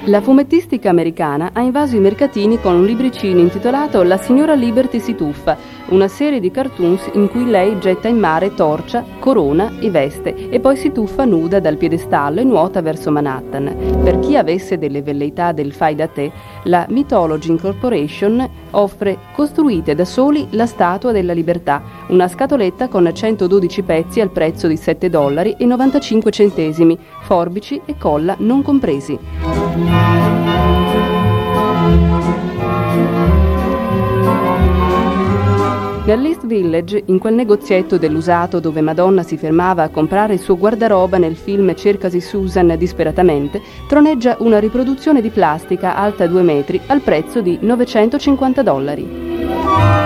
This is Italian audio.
La fumettistica americana ha invaso i mercatini con un libricino intitolato La signora Liberty si tuffa, una serie di cartoons in cui lei getta in mare torcia, corona e veste e poi si tuffa nuda dal piedistallo e nuota verso Manhattan. Per chi avesse delle velleità del fai da te, la Mythology Incorporation offre Costruite da soli la Statua della Libertà, una scatoletta con 112 pezzi al prezzo di $7,95, forbici e colla non compresi. Nell'East Village, in quel negozietto dell'usato dove Madonna si fermava a comprare il suo guardaroba nel film Cercasi Susan disperatamente, troneggia una riproduzione di plastica alta 2 metri al prezzo di $950.